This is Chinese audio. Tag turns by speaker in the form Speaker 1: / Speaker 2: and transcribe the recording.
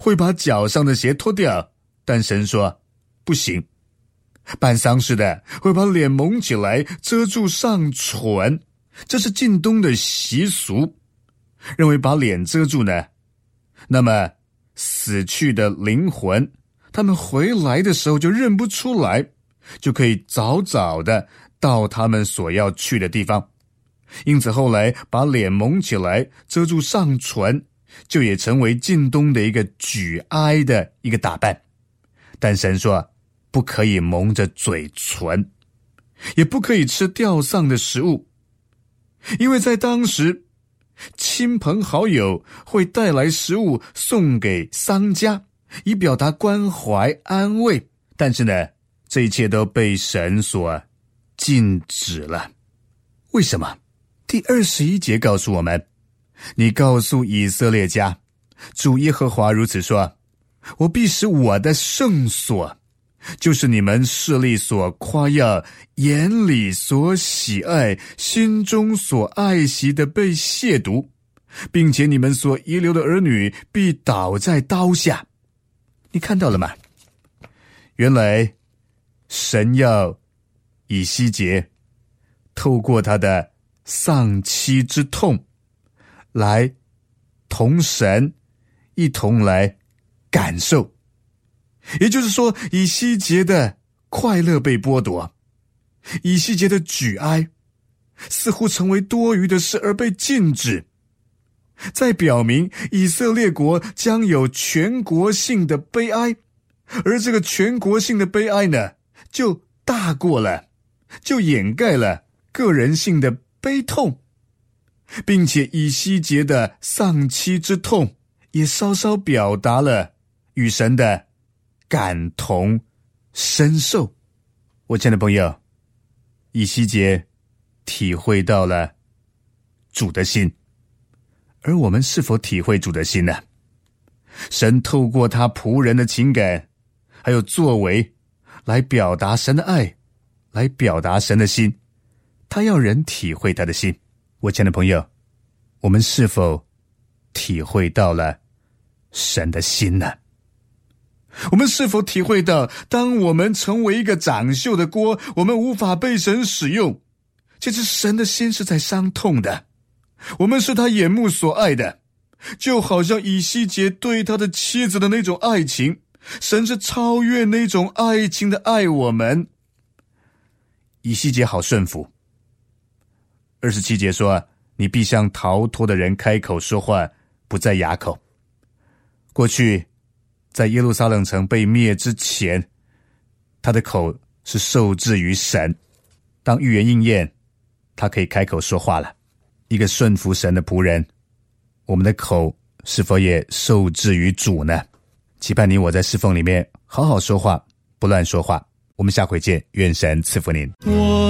Speaker 1: 会把脚上的鞋脱掉，但神说不行。办丧事的会把脸蒙起来遮住上唇，这是近东的习俗，认为把脸遮住呢，那么死去的灵魂他们回来的时候就认不出来，就可以早早的到他们所要去的地方。因此后来把脸蒙起来遮住上唇，就也成为近东的一个举哀的一个打扮。但神说不可以蒙着嘴唇，也不可以吃吊丧的食物，因为在当时亲朋好友会带来食物送给丧家，以表达关怀安慰，但是呢，这一切都被神所禁止了。为什么？第21节告诉我们，你告诉以色列家，主耶和华如此说，我必使我的圣所，就是你们势力所夸耀、眼里所喜爱、心中所爱惜的被亵渎，并且你们所遗留的儿女必倒在刀下。你看到了吗？原来神要以西结透过他的丧妻之痛来同神一同来感受，也就是说以西结的快乐被剥夺，以西结的举哀似乎成为多余的事而被禁止，在表明以色列国将有全国性的悲哀，而这个全国性的悲哀呢，就大过了，就掩盖了个人性的悲痛，并且以西结的丧妻之痛也稍稍表达了与神的感同身受。我亲爱的朋友，以西结体会到了主的心，而我们是否体会主的心呢？神透过他仆人的情感还有作为来表达神的爱，来表达神的心，他要人体会他的心。我亲爱的朋友，我们是否体会到了神的心呢？我们是否体会到，当我们成为一个长锈的锅，我们无法被神使用，其实神的心是在伤痛的，我们是他眼目所爱的，就好像以西结对他的妻子的那种爱情，神是超越那种爱情的爱我们。以西结好顺服。27节说，你必向逃脱的人开口说话，不再哑口。过去在耶路撒冷城被灭之前，他的口是受制于神，当预言应验，他可以开口说话了。一个顺服神的仆人，我们的口是否也受制于主呢？期盼你我在侍奉里面好好说话，不乱说话。我们下回见，愿神赐福您。